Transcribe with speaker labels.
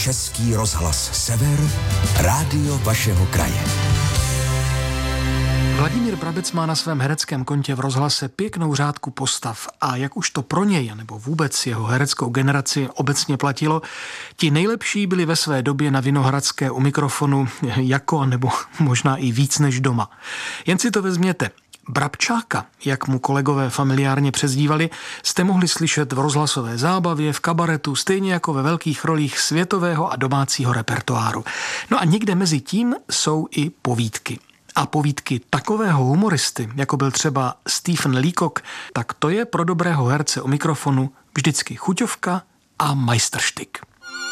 Speaker 1: Český rozhlas Sever, rádio vašeho kraje.
Speaker 2: Vladimír Brabec má na svém hereckém kontě v rozhlase pěknou řádku postav a jak už to pro něj, nebo vůbec jeho hereckou generaci obecně platilo, ti nejlepší byli ve své době na Vinohradské u mikrofonu jako, nebo možná i víc než doma. Jen si to vezměte. Brabčáka, jak mu kolegové familiárně přezdívali, jste mohli slyšet v rozhlasové zábavě, v kabaretu, stejně jako ve velkých rolích světového a domácího repertoáru. No a někde mezi tím jsou i povídky. A povídky takového humoristy, jako byl třeba Stephen Leacock, tak to je pro dobrého herce u mikrofonu vždycky chuťovka a majstrštyk.